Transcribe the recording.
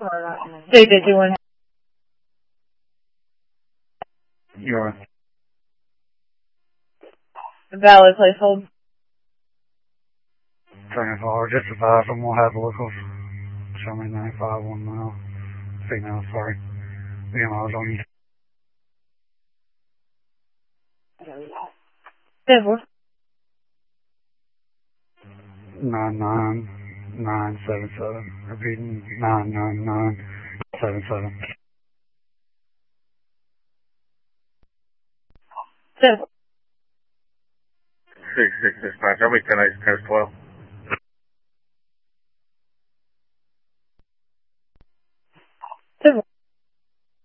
651. You're valid place hold. turning forward, just advise them we'll have locals. Show me 95, 1 mile. Female, sorry. BMI's on you. 99977. Repeating 99977. 7. 6 dispatch. I'll be 10 8 12.